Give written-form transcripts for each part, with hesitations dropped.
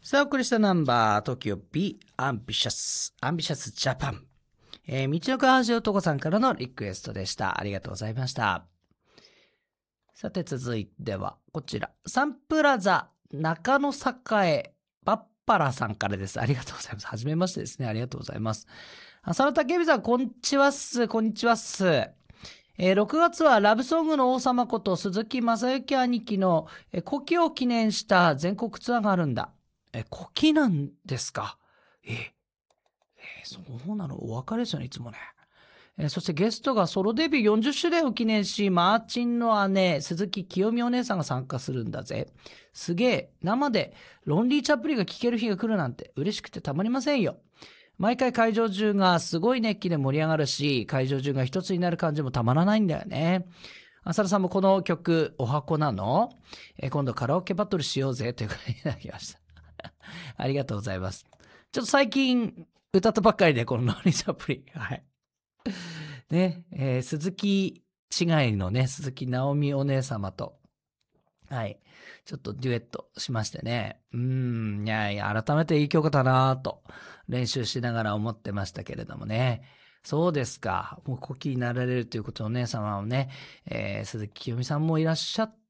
さあ、お送りしたナンバー、TOKIO Be Ambitious Japan。道岡橋男さんからのリクエストでした。ありがとうございました。さて、続いては、こちら。サンプラザ中野栄バッパラさんからです。ありがとうございます。はじめましてですね。ありがとうございます。浅野武美さん、こんにちはっす。こんにちはっす。6月はラブソングの王様こと鈴木雅之兄貴の古希を記念した全国ツアーがあるんだ。古希なんですか。そうなの。お別れですよね、いつもね。そしてゲストがソロデビュー40周年を記念し、マーチンの姉、鈴木清美お姉さんが参加するんだぜ。すげえ、生でロンリーチャップリンが聴ける日が来るなんて嬉しくてたまりませんよ。毎回会場中がすごい熱気で盛り上がるし、会場中が一つになる感じもたまらないんだよね。浅田さんもこの曲、お箱なの？今度カラオケバトルしようぜということにいただきました。ありがとうございます。ちょっと最近歌ったばっかりで、このロンリーチャップリン。はい。ね、鈴木違いのね、鈴木直美お姉様と、はい。ちょっとデュエットしましてね。いや、改めていい曲だなぁと練習しながら思ってましたけれどもね。そうですか。もう古希になられるということのお姉様をね、鈴木清美さんもいらっしゃって、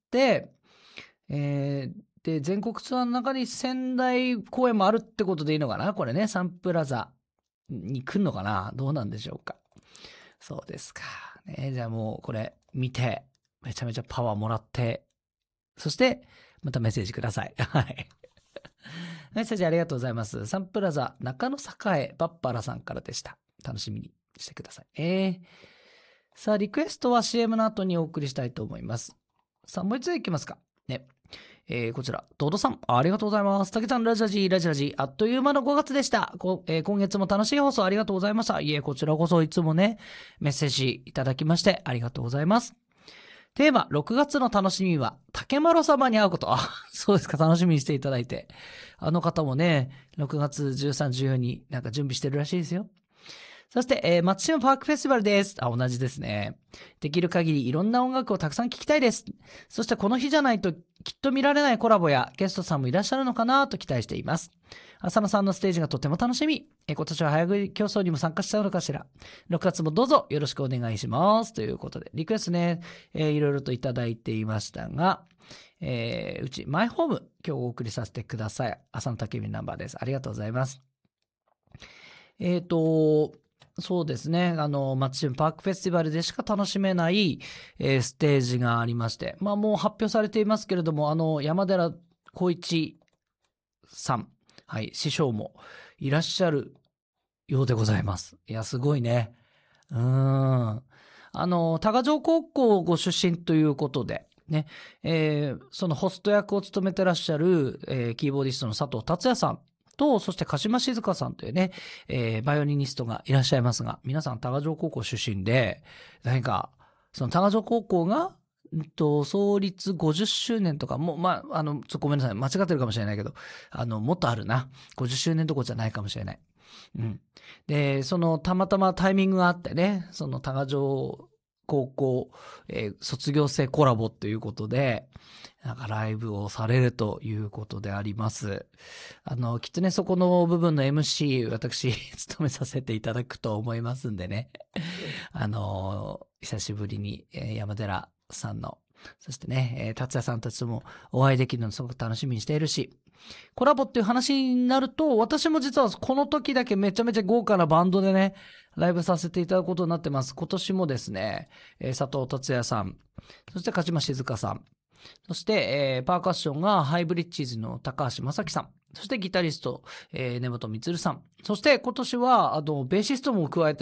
で、全国ツアーの中に仙台公演もあるってことでいいのかなこれね、サンプラザに来るのかなどうなんでしょうか。そうですか。ね、じゃあもうこれ見て、めちゃめちゃパワーもらって、そして、またメッセージください。はい。メッセージありがとうございます。サンプラザ中野栄バッパラさんからでした。楽しみにしてください。さあ、リクエストは CM の後にお送りしたいと思います。さあ、もう一度いきますか。ね。こちら、ドドさん、ありがとうございます。たけちゃん、ラジラジ、あっという間の5月でした。今月も楽しい放送ありがとうございました。いえ、こちらこそいつもね、メッセージいただきましてありがとうございます。テーマ、6月の楽しみは、竹丸様に会うこと。あ、そうですか、楽しみにしていただいて。あの方もね、6月13、14になんか準備してるらしいですよ。そして、松島パークフェスティバルです。同じですね。できる限りいろんな音楽をたくさん聴きたいです。そしてこの日じゃないときっと見られないコラボやゲストさんもいらっしゃるのかなと期待しています。浅野さんのステージがとても楽しみ。今年は早食い競争にも参加しちゃうのかしら。6月もどうぞよろしくお願いします。ということで、リクエストね、いろいろといただいていましたが、うち、マイホーム、今日お送りさせてください。浅野武美ナンバーです。ありがとうございます。そうですね。松島パークフェスティバルでしか楽しめない、ステージがありまして、まあもう発表されていますけれども、山寺宏一さん、はい、師匠もいらっしゃるようでございます。いや、すごいね。多賀城高校ご出身ということで、ね、そのホスト役を務めてらっしゃる、キーボーディストの佐藤達也さんと、そして鹿島静香さんというね、バイオリニストがいらっしゃいますが、皆さん多賀城高校出身で、何か、その多賀城高校が、創立50周年とかも、ごめんなさい、間違ってるかもしれないけど、もっとあるな。50周年どころじゃないかもしれない。で、たまたまタイミングがあってね、その多賀城高校、卒業生コラボということで、なんかライブをされるということであります。きっとね、そこの部分の MC、私、務めさせていただくと思いますんでね。久しぶりに、山寺さんの、そしてね、達也さんたちともお会いできるのをすごく楽しみにしているし、コラボっていう話になると、私も実はこの時だけめちゃめちゃ豪華なバンドでね、ライブさせていただくことになってます。今年もですね、佐藤達也さん、そして鹿島静香さん、そして、パーカッションがハイブリッジーズの高橋正樹さん、そしてギタリスト、根本充さん、そして今年はベーシストも加えて